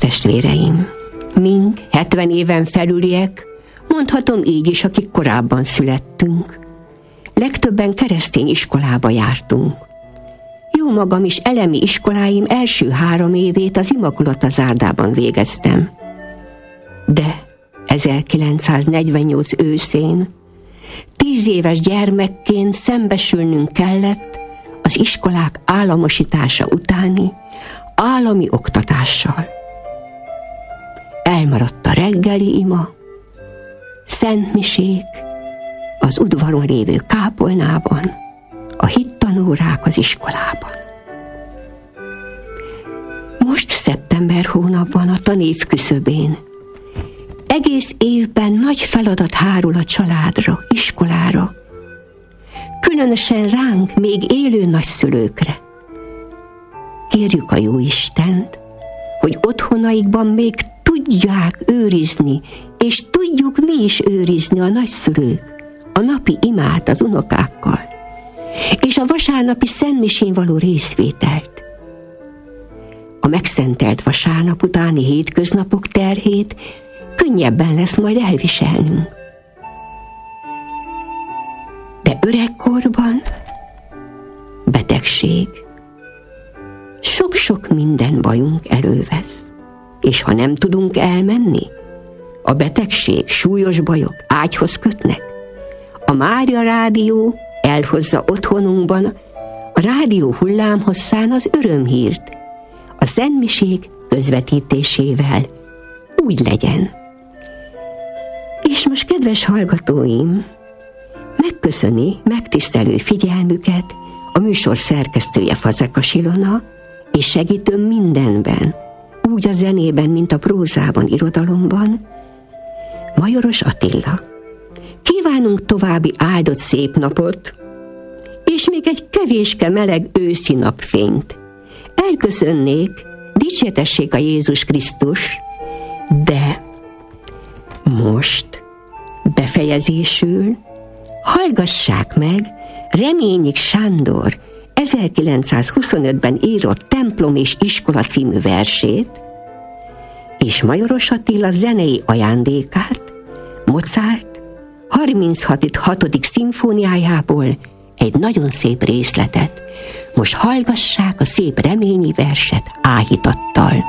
testvéreim, mink 70 éven felüliek, mondhatom így is, akik korábban születtünk. Legtöbben keresztény iskolába jártunk. Jó magam is elemi iskoláim első 3 évét az Immaculata Zárdában végeztem. De 1948 őszén 10 éves gyermekként szembesülnünk kellett az iskolák államosítása utáni állami oktatással. Elmaradt a reggeli ima, szentmisék, az udvaron lévő kápolnában, a hittanórák az iskolában. Most szeptember hónapban a tanév küszöbén egész évben nagy feladat hárul a családra, iskolára, különösen ránk, még élő nagyszülőkre. Kérjük a Jóistent, hogy otthonaikban még tudják őrizni, és tudjuk mi is őrizni a nagyszülők, a napi imát az unokákkal, és a vasárnapi szentmisén való részvételt. A megszentelt vasárnap utáni hétköznapok terhét könnyebben lesz majd elviselnünk. De öregkorban betegség, sok-sok minden bajunk elővesz, és ha nem tudunk elmenni, a betegség, súlyos bajok ágyhoz kötnek. A Mária Rádió elhozza otthonunkban a rádió hullámhosszán az örömhírt, a szentmisék közvetítésével. Úgy legyen. És most, kedves hallgatóim, megköszöni megtisztelő figyelmüket a műsor szerkesztője, Fazekas Ilona, és segítőm mindenben, úgy a zenében, mint a prózában, irodalomban, Majoros Attila. Kívánunk további áldott szép napot, és még egy kevéske meleg őszi napfényt. Elköszönnék, dicsértessék a Jézus Krisztus, de most befejezésül hallgassák meg Reményik Sándor 1925-ben írott Templom és iskola című versét, és Majoros Attila zenei ajándékát, Mozart 36. szimfóniájából egy nagyon szép részletet. Most hallgassák a szép reményi verset áhítattal.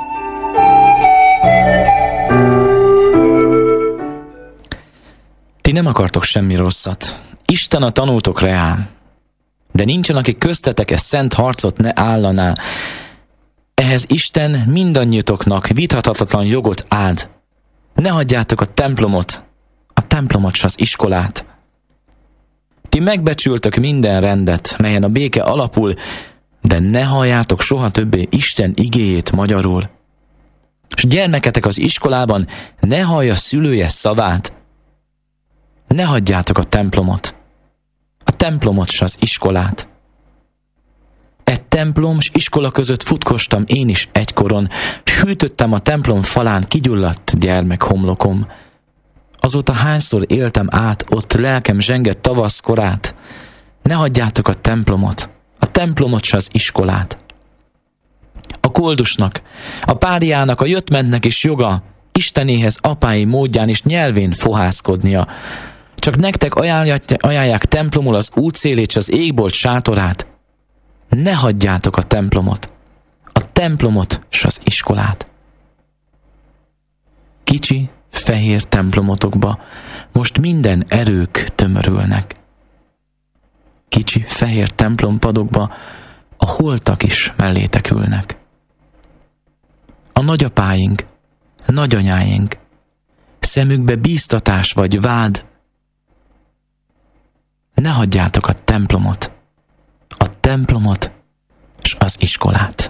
Ti nem akartok semmi rosszat. Isten a tanultok reám. De nincsen, aki köztetek e szent harcot ne állaná. Ehhez Isten mindannyiutoknak vithatatlan jogot ad. Ne hagyjátok a templomot s az iskolát. Ti megbecsültök minden rendet, melyen a béke alapul, de ne halljátok soha többé Isten igéjét magyarul. S gyermeketek az iskolában ne hallja szülője szavát. Ne hagyjátok a templomot s az iskolát. Templom s iskola között futkostam én is egykoron, s hűtöttem a templom falán kigyulladt gyermekhomlokom. Azóta hányszor éltem át ott lelkem zsengett tavaszkorát. Ne hagyjátok a templomot s az iskolát. A koldusnak, a páriának, a jöttmentnek is joga Istenéhez apái módján és nyelvén fohászkodnia. Csak nektek ajánlják templomul az útszélét s az égbolt sátorát. Ne hagyjátok a templomot s az iskolát. Kicsi, fehér templomotokba most minden erők tömörülnek. Kicsi, fehér templompadokba a holtak is mellétek ülnek. A nagyapáink, nagyanyáink, szemükbe bíztatás vagy vád. Ne hagyjátok a templomot s az iskolát.